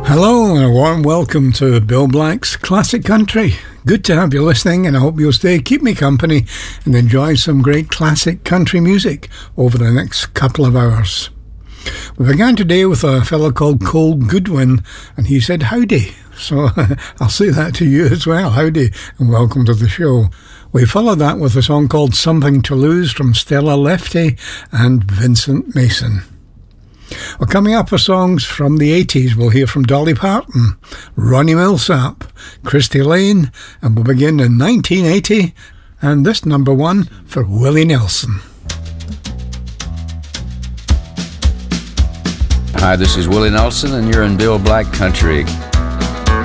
Hello and a warm welcome to Bill Black's Classic Country. Good to have you listening, and I hope you'll stay, keep me company and enjoy some great classic country music over the next couple of hours. We began today with a fellow called Cole Goodwin, and he said howdy, so I'll say that to you as well, howdy and welcome to the show. We followed that with a song called Something to Lose from Stella Lefty and Vincent Mason. Well, coming up are songs from the 80s. We'll hear from Dolly Parton, Ronnie Milsap, Christy Lane, and we'll begin in 1980, and this number one for Willie Nelson. Hi, this is Willie Nelson, and you're in Bill Black Country.